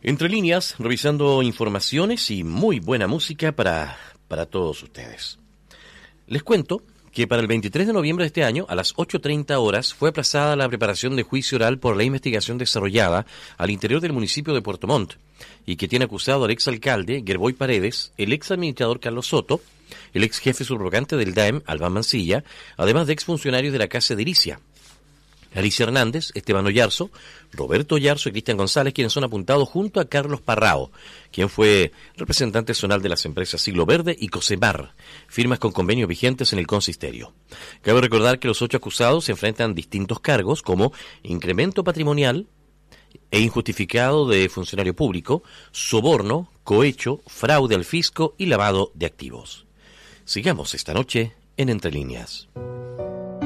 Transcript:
Entre líneas, revisando informaciones y muy buena música para todos ustedes. Les cuento que para el 23 de noviembre de este año, a las 8:30 horas, fue aplazada la preparación de juicio oral por la investigación desarrollada al interior del municipio de Puerto Montt, y que tiene acusado al exalcalde Gerboy Paredes, el exadministrador Carlos Soto, el ex jefe subrogante del DAEM, Albán Mancilla, además de exfuncionarios de la Casa de Iricia, Alicia Hernández, Esteban Oyarzo, Roberto Oyarzo y Cristian González, quienes son apuntados junto a Carlos Parrao, quien fue representante zonal de las empresas Siglo Verde y Cosemar, firmas con convenios vigentes en el consistorio. Cabe recordar que los 8 acusados se enfrentan distintos cargos como incremento patrimonial e injustificado de funcionario público, soborno, cohecho, fraude al fisco y lavado de activos. Sigamos esta noche en Entre Líneas.